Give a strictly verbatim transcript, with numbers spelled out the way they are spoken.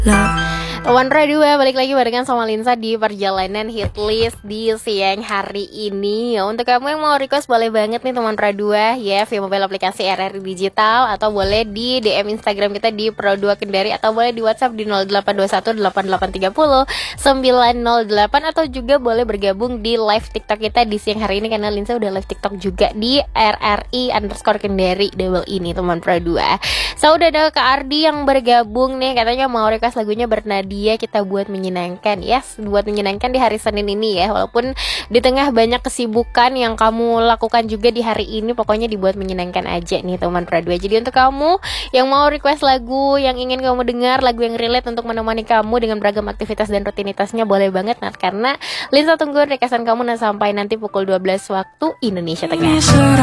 Teman Radio balik lagi barengan sama Linsa di perjalanan hitlist di siang hari ini. Untuk kamu yang mau request boleh banget nih teman Radio ya, via mobile aplikasi R R I Digital, atau boleh di D M Instagram kita di Pro dua Kendari, atau boleh di WhatsApp di nol delapan dua satu delapan delapan tiga nol sembilan nol delapan, atau juga boleh bergabung di live TikTok kita di siang hari ini, karena Linsa udah live TikTok juga di R R I underscore Kendari double ini teman Pro dua. So udah ada Kak Ardi yang bergabung nih, katanya mau request lagunya Bernadia, kita buat menyenangkan. Yes, buat menyenangkan di hari Senin ini ya. Walaupun di tengah banyak kesibukan yang kamu lakukan juga di hari ini, pokoknya dibuat menyenangkan aja nih teman Pradua. Jadi untuk kamu yang mau request lagu yang ingin kamu dengar, lagu yang relate untuk menemani kamu dengan beragam aktivitas dan rutinitasnya, boleh banget Nat, karena Linsa tunggu requestan kamu nah sampai nanti pukul dua belas waktu Indonesia Tengah.